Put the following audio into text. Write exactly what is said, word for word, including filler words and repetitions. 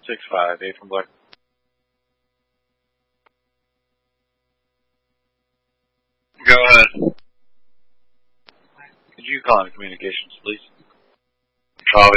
six five, eight from Black. Go ahead. Could you call in communications, please? Copy.